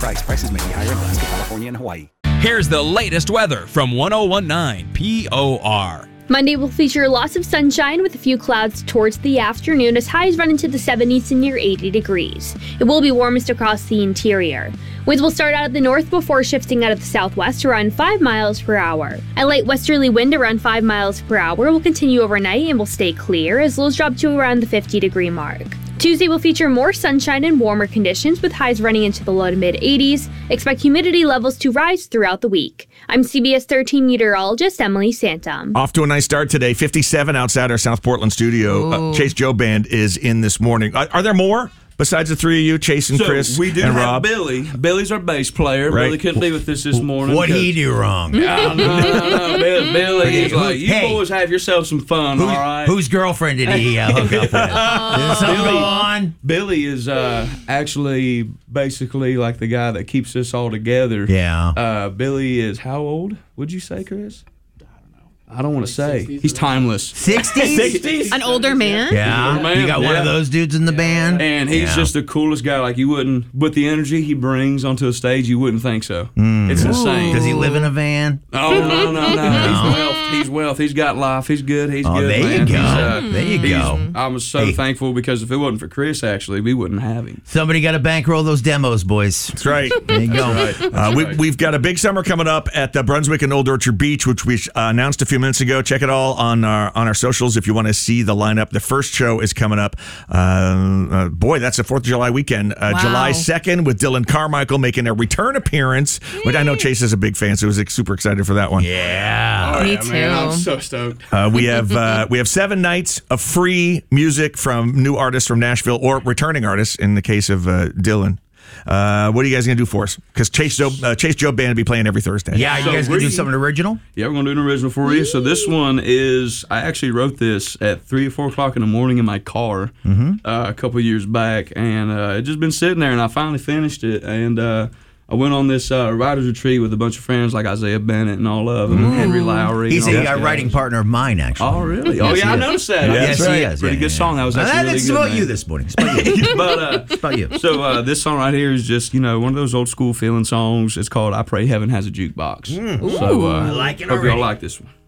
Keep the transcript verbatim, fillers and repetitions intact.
price. Prices may be higher in Alaska, California, and Hawaii. Here's the latest weather from ten nineteen P O R. Monday will feature lots of sunshine with a few clouds towards the afternoon as highs run into the seventies and near eighty degrees. It will be warmest across the interior. Winds will start out of the north before shifting out of the southwest around five miles per hour. A light westerly wind around five miles per hour will continue overnight and will stay clear as lows drop to around the fifty degree mark. Tuesday will feature more sunshine and warmer conditions with highs running into the low to mid eighties. Expect humidity levels to rise throughout the week. I'm C B S thirteen meteorologist Emily Santom. Off to a nice start today. fifty-seven outside our South Portland studio. Uh, Chase Joe Band is in this morning. Are, are there more? Besides the three of you, Chase and so Chris we do and have Rob? Billy. Billy's our bass player. Right. Billy couldn't be with us this morning. What'd he do wrong? No, no, no, no. Billy, Billy is like, you Hey. boys have yourself some fun, Who, all right? Whose girlfriend did he uh, hook up with? Did something Billy, go on? Billy is uh, actually basically like the guy that keeps us all together. Yeah. Uh, Billy is how old, would you say, Chris? I don't want to say. He's timeless. sixties? sixties? An older man? Yeah. Older man, You got one yeah. of those dudes in the band? And he's Yeah. just the coolest guy. Like, you wouldn't, with the energy he brings onto a stage, you wouldn't think so. It's insane. Does he live in a van? Oh, no, no, no. He's wealth. He's wealth. He's got life. He's good. He's Oh, good, there you man. go. He's, uh, There you he's- go. I'm so Hey. thankful because if it wasn't for Chris, actually, we wouldn't have him. Somebody got to bankroll those demos, boys. That's right. There you go. Uh, we, we've got a big summer coming up at the Brunswick and Old Orchard Beach, which we uh, announced a few minutes ago. Check it all on our on our socials if you want to see the lineup. The first show is coming up. Uh, uh, boy, that's the fourth of July weekend. Uh, Wow. July second with Dylan Carmichael making a return appearance, which I know Chase is a big fan, so he was like, super excited for that one. Yeah. Me yeah, man, I'm too. so stoked. Uh, we have uh, we have seven nights of free music from new artists from Nashville or returning artists in the case of uh, Dylan. Uh, what are you guys going to do for us? Because Chase Joe, uh, Chase Joe Band will be playing every Thursday. Yeah, you So guys going to do we- something original? Yeah, we're going to do an original for you. So this one is, I actually wrote this at three or four o'clock in the morning in my car uh, a couple years back. And uh, it just been sitting there, and I finally finished it. And uh, I went on this uh, writer's retreat with a bunch of friends like Isaiah Bennett and all of them, and Henry Lowry. He's and all a those uh, guys. wring partner of mine, actually. Oh, really? Oh, Yes, yeah, I he is. noticed that. Yes, That's he right. is. Pretty Yeah, good yeah, song. That was yeah. actually Uh, really It's good, about man. you this morning. It's about you. but uh, It's about you. so uh, this song right here is just, you know, one of those old school feeling songs. It's called "I Pray Heaven Has a Jukebox." So uh, I like it hope already. y'all like this one.